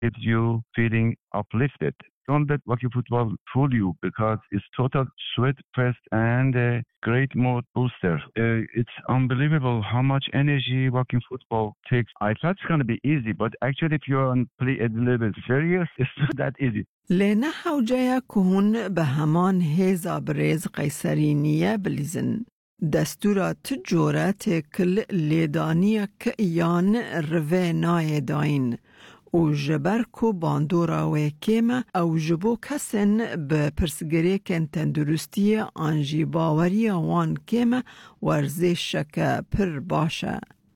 keeps you feeling uplifted. Don't let Wacky Football fool you because it's total sweat fest and a great mood booster. It's unbelievable how much energy Wacky Football takes. I thought it's going to be easy, but actually if you're play a little bit serious, it's not that easy. لنحو جایا کهون به همان هیزا برز قیصرینیه بلیزن. دستورات جورت کل لیدانیه که ایان روی نای داین. او جبر کو باندورا و کیمه او جبو کسن به پرسگری کن تندرستی آنجی باوری وان کیمه ورزش که پر باشه.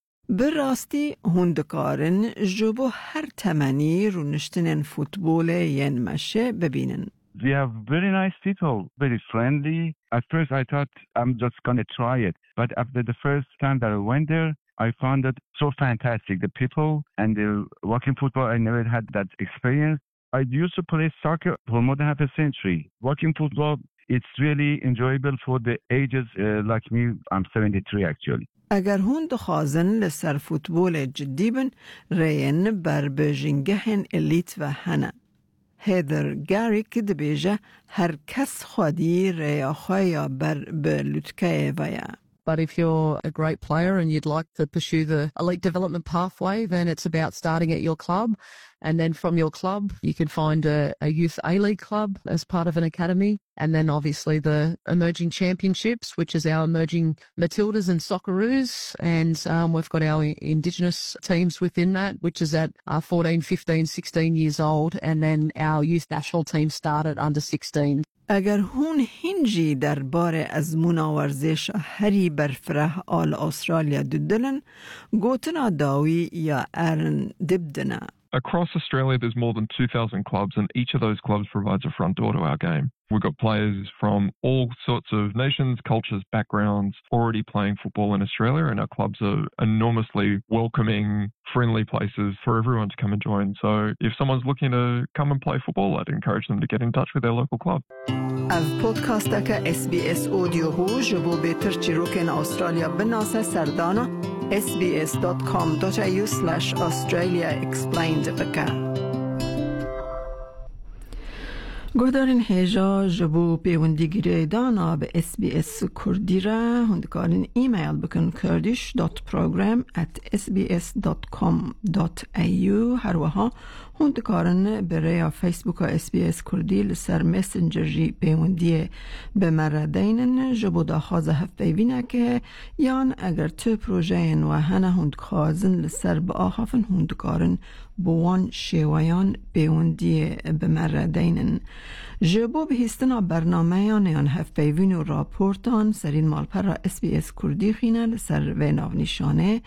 براستی هندکارن جبو هر تمنی رو نشتنن فوتبول ین مشه ببینن. We have very nice people, very friendly. At first I thought I'm just going to try it. But after the first time that I went there, I found it so fantastic. The people and the walking football, I never had that experience. I used to play soccer for more than half a century. Walking football, it's really enjoyable for the ages like me. I'm 73 actually. اگر هند خوازن لسر فوتبول جدی بن رین بر بجنگهن الیت و هنه. هیدر گاری که دبیجه هر کس خودی ریا خویا بر بلوتکه ویا. But if you're a great player and you'd like to pursue the elite development pathway, then it's about starting at your club. And then from your club, you can find a youth A-League club as part of an academy. And then obviously the emerging championships, which is our emerging Matildas and Socceroos. And we've got our Indigenous teams within that, which is at 14, 15, 16 years old. And then our youth national team start at under 16. اگر هون هنجی در بار از مناورزش هری برفره آل استرالیا ددلن گوتنا داوی یا ارن دبدنا. Across Australia, there's more than 2,000 clubs, and each of those clubs provides a front door to our game. We've got players from all sorts of nations, cultures, backgrounds already playing football in Australia, and our clubs are enormously welcoming, friendly places for everyone to come and join. So if someone's looking to come and play football, I'd encourage them to get in touch with their local club. Av podcasta ka SBS Audio ho jabo beter chiroken Australia binase sardana sbs.com.au/Australia explained baka. گودارین هجا جبو پیوندگیری دانا به SBS کردی را هندکارین ایمیل بکن kurdish.program@sbs.com.au هر وها هندکارین برای فیسبوک SBS کردی لسر مسنجر جی پیوندی به مردینن جبو دا خوازه هف پیوینه که یان اگر تو پروژه و هنه هندکازن لسر با آخافن هندکارین بوان شیویان پیوندی به مردینن جبو به هستنا برنامه یان هف پیوین و راپورتان سرین مالپر را SBS کردی خینه سر و ناونیشانه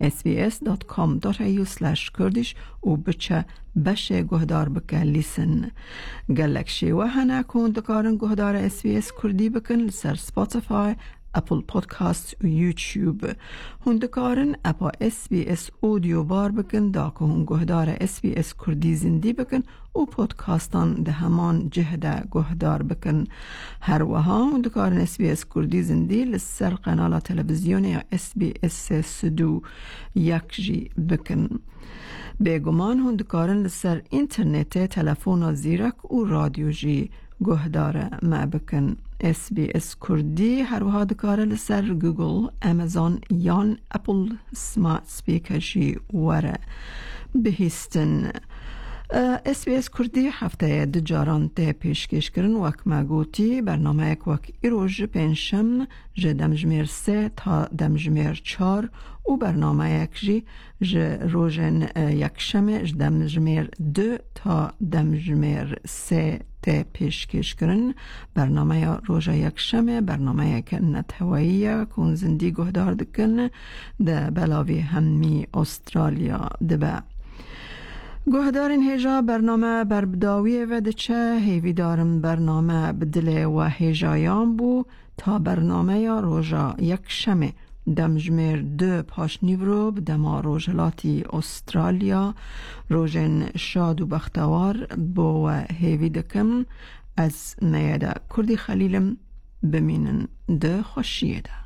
sbs.com.au/kurdish و بچه بشه گهدار بکن لیسن گلک شیوه هنه کن دکارن گهدار SBS کردی بکن سر سپوتیفای اپل پودکاست و یوتیوب هندکارن اپا SBS اودیو بار بکن دا که هنگهدار SBS کردی زندی بکن و پودکاستان ده همان جهده گهدار بکن هر وها هندکارن SBS کردی زندی لسر قنال تلویزیون یا SBS سدو یک جی بکن بگمان هندکارن لسر اینترنت تلفون زیرک و رادیو جی گهدار ما بکن SBS کردی هر وها دکاره لسر گوگل، امازون یان اپل سمارت سپیکر جی وره بهستن SBS کردی هفته دجاران ته پیشکش کرن وک مگوتی برنامه یک وک ایروژ پنشم جه دمجمیر 3 تا دمجمیر 4 و برنامه یک جی روژن یک شمه جه دمجمیر 2 تا دمجمیر 3 ته پیشکش کرن برنامه روژه یک شمه برنامه یک نتوایی کن زندی گهدار دکن ده بلاوی همی استرالیا دبه گوهدارین هجا برنامه بربداوی و دچه هیوی دارم برنامه بدله و هجایان بو تا برنامه یا روژا یک شمه دمجمیر 2 پاش نیورو بدما روژلاتی استرالیا روژن شاد و بختوار بو و هیوی دکم از نیاده کردی خلیلم بمینن ده خوشیه ده